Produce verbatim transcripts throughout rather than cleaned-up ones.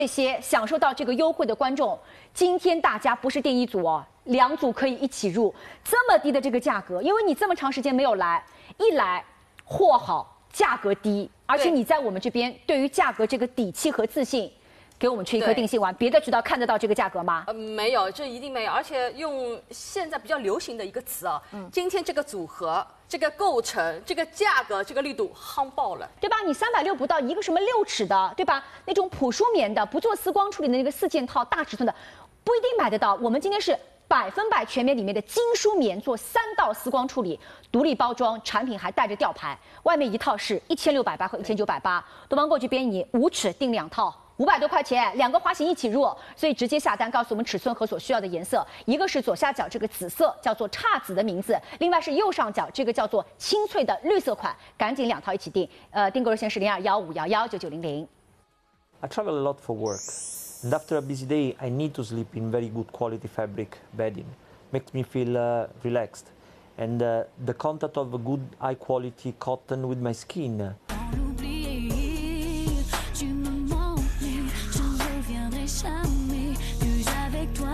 这些享受到这个优惠的观众，今天大家不是订一组哦，两组可以一起入，这么低的这个价格，因为你这么长时间没有来，一来货好价格低，而且你在我们这边对于价格这个底气和自信。 给我们吃一颗定心丸，别的渠道看得到这个价格吗？ 呃，没有，这一定没有。而且用现在比较流行的一个词啊，嗯，今天这个组合、这个构成、这个价格、这个力度夯爆了， 对吧？你三百六不到一个什么六尺的，对吧？那种普舒棉的，不做丝光处理的那个四件套大尺寸的，不一定买得到。我们今天是百分百全棉里面的精梳棉，做三道丝光处理，独立包装，产品还带着吊牌，外面一套是一千六百八和一千九百八。东方购这边你五尺订两套。 五百多块钱，两个花型一起入，所以直接下单告诉我们尺寸和所需要的颜色。一个是左下角这个紫色，叫做姹紫的名字；另外是右上角这个叫做清脆的绿色款，赶紧两套一起订。呃，订购热线是零二幺五幺幺九九零零。 I travel a lot for work, and after a busy day, I need to sleep in very good quality fabric bedding. Makes me feel uh, relaxed, and uh, the contact of a good high quality cotton with my skin. Je reviendrai jamais plus avec toi.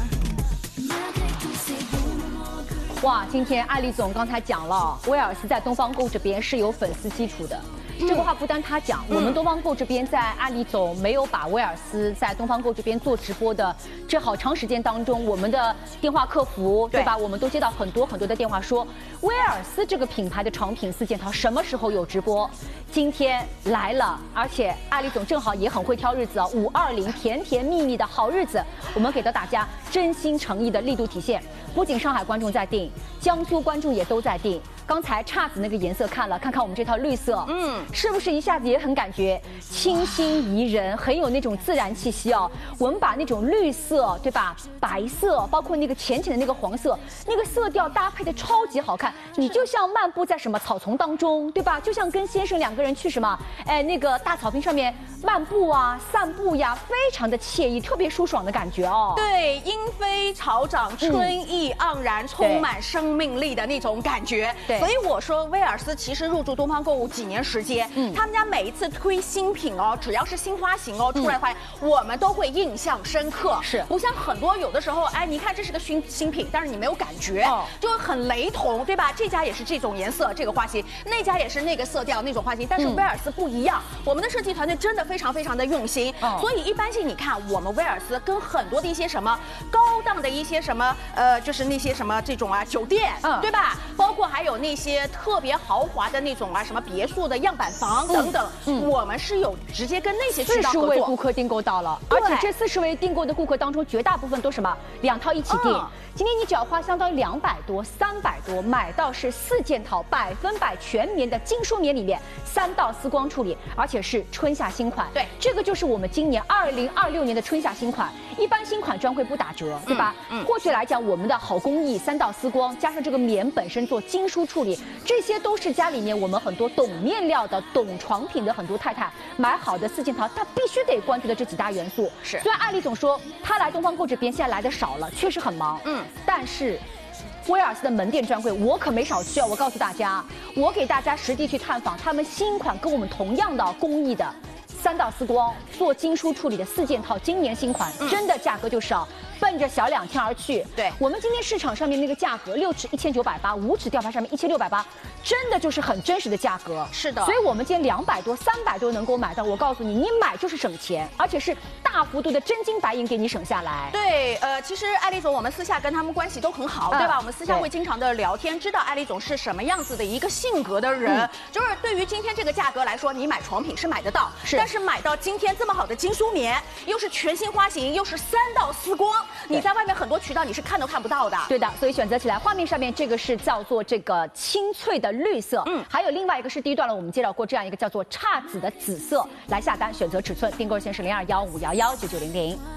Malgré tous ces bons moments que 哇，今天艾丽总刚才讲了，威尔斯在东方购这边是有粉丝基础的。 这个话不单他讲，我们东方购这边在艾丽总没有把威尔斯在东方购这边做直播的这好长时间当中，我们的电话客服对吧？我们都接到很多很多的电话说，威尔斯这个品牌的长品四件套什么时候有直播？今天来了，而且艾丽总正好也很会挑日子哦，五二零甜甜蜜蜜的好日子，我们给到大家真心诚意的力度体现。不仅上海观众在订，江苏观众也都在订。 刚才姹紫那个颜色看了，看看我们这套绿色，嗯，是不是一下子也很感觉清新宜人，很有那种自然气息哦？我们把那种绿色，对吧？白色，包括那个浅浅的那个黄色，那个色调搭配的超级好看，你就像漫步在什么草丛当中，对吧？就像跟先生两个人去什么，哎，那个大草坪上面漫步啊、散步呀，非常的惬意，特别舒爽的感觉哦。 对，莺飞草长，春意盎然，嗯、充满生命力的那种感觉。对。 所以我说，威尔斯其实入驻东方购物几年时间，嗯，他们家每一次推新品哦，只要是新花型哦出来的话，嗯、我们都会印象深刻。是，不像很多有的时候，哎，你看这是个新新品，但是你没有感觉，哦、就会很雷同，对吧？这家也是这种颜色，这个花型，那家也是那个色调那种花型，但是威尔斯不一样，嗯、我们的设计团队真的非常非常的用心，哦、所以一般性你看我们威尔斯跟很多的一些什么高档的一些什么呃，就是那些什么这种啊酒店，嗯，对吧？包括还有那些。 特别豪华的那种啊，什么别墅的样板房等等，嗯嗯、我们是有直接跟那些渠道合作。四十位顾客订购到了，而且这四十位订购的顾客当中，绝大部分都什么两套一起订。嗯、今天你只要花相当于两百多、三百多，买到是四件套，百分百全棉的精梳棉里面三道丝光处理，而且是春夏新款。对，这个就是我们今年二零二六年的春夏新款。一般新款专柜不打折，对吧？嗯。嗯过去来讲，我们的好工艺，三道丝光加上这个棉本身做精梳处理。 这些都是家里面我们很多懂面料的、懂床品的很多太太买好的四件套，她必须得关注的这几大元素。是，虽然艾丽总说她来东方购这边现在来的少了，确实很忙，嗯，但是威尔斯的门店专柜我可没少去啊！我告诉大家，我给大家实地去探访他们新款跟我们同样的工艺的三道丝光做精梳处理的四件套，今年新款，嗯、真的价格就少。 奔着小两千而去，对我们今天市场上面那个价格，六尺一千九百八，五尺吊牌上面一千六百八，真的就是很真实的价格。是的，所以我们今天两百多、三百多能够买到。我告诉你，你买就是省钱，而且是大幅度的真金白银给你省下来。 对，呃，其实艾丽总我们私下跟他们关系都很好，嗯、对吧？我们私下会经常的聊天，知道艾丽总是什么样子的一个性格的人。嗯、就是对于今天这个价格来说，你买床品是买得到，是，但是买到今天这么好的精梳棉，又是全新花型，又是三道丝光。 你在外面很多渠道你是看都看不到的， 对的，所以选择起来，画面上面这个是叫做这个清脆的绿色，嗯，还有另外一个是第一段了，我们介绍过这样一个叫做姹紫的紫色，来下单选择尺寸，订购热线是零二幺五幺幺九九零零。